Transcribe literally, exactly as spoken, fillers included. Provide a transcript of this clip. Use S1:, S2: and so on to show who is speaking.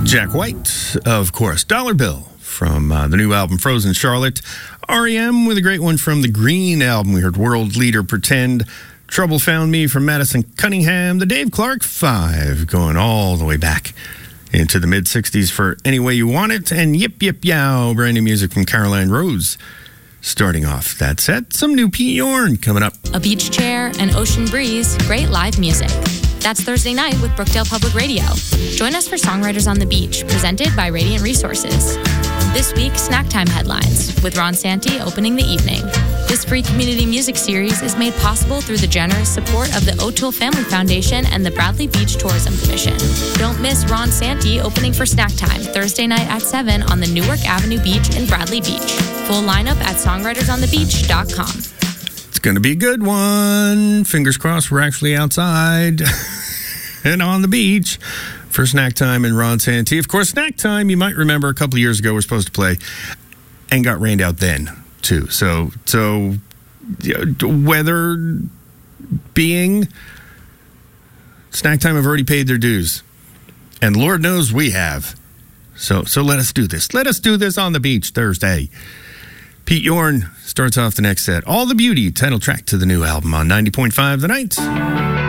S1: Jack White, of course. Dollar Bill from uh, the new album Frozen Charlotte. R E M with a great one from the Green album. We heard World Leader Pretend. Trouble Found Me from Madison Cunningham. The Dave Clark Five going all the way back into the mid-sixties for Any Way You Want It. And Yip Yip Yow, brand new music from Caroline Rose. Starting off that set, some new Pete Yorn coming up.
S2: A beach chair, an ocean breeze, great live music. That's Thursday night with Brookdale Public Radio. Join us for Songwriters on the Beach, presented by Radiant Resources. This week, Snack Time Headlines, with Ron Santi opening the evening. This free community music series is made possible through the generous support of the O'Toole Family Foundation and the Bradley Beach Tourism Commission. Don't miss Ron Santi opening for Snack Time, Thursday night at seven on the Newark Avenue Beach in Bradley Beach. Full lineup at songwriters on the beach dot com.
S1: It's going to be a good one. Fingers crossed we're actually outside and on the beach for Snack Time and Ron Santi. Of course, Snack Time, you might remember a couple of years ago, we're supposed to play and got rained out then, too. So, so weather being, Snack Time have already paid their dues. And Lord knows we have. So, so let us do this. Let us do this on the beach Thursday. Pete Yorn starts off the next set. All the Beauty, title track to the new album on ninety point five The Night.